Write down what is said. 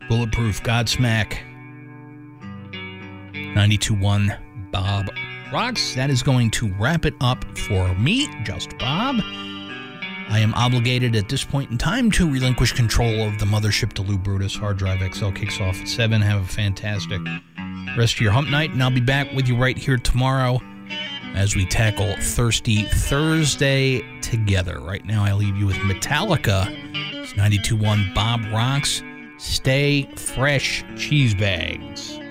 Bulletproof Godsmack. 92.1 Bob Rocks. That is going to wrap it up for me, just Bob. I am obligated at this point in time to relinquish control of the mothership to Lou Brutus. Hard Drive XL kicks off at 7. Have a fantastic rest of your hump night, and I'll be back with you right here tomorrow as we tackle Thirsty Thursday together. Right now, I leave you with Metallica. It's 92.1 Bob Rocks. Stay fresh, cheese bags.